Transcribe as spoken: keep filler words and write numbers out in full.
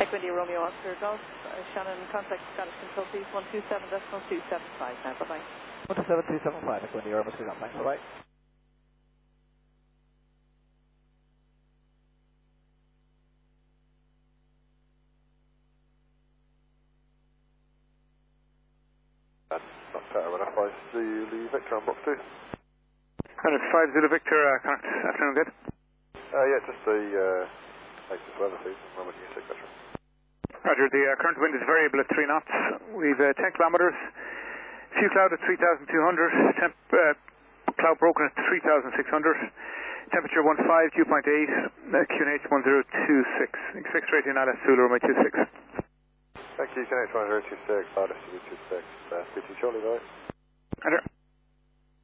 Equity Romeo Oscar Golf, uh, Shannon, contact Scottish Control, please, one two seven decimal two seven five now, bye-bye. one two seven two seven five, Equity Romeo Oscar Golf, thanks, bye-bye. That's Tower one F five Zulu Victor on box two. one oh five Zulu Victor, uh, connect, afternoon, good? Uh, yeah, just the uh, latest weather, please, and when we can take picture. Roger, the uh, current wind is variable at three knots. We've uh, ten kilometres, few cloud at three thousand two hundred, temp, uh, cloud broken at three thousand six hundred, temperature one five, dew point eight, uh, Q N H one zero two six, fixed rating N L S Zulu Romeo two six. Thank you, Q N H one zero two six, Latitude two six, uh, speak to you shortly, though. Roger.